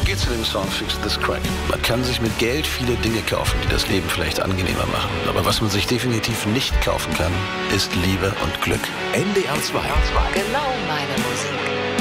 geht's in dem Song Fix This Crack? Man kann sich mit Geld viele Dinge kaufen, die das Leben vielleicht angenehmer machen. Aber was man sich definitiv nicht kaufen kann, ist Liebe und Glück. NDR 2. Genau meine Musik.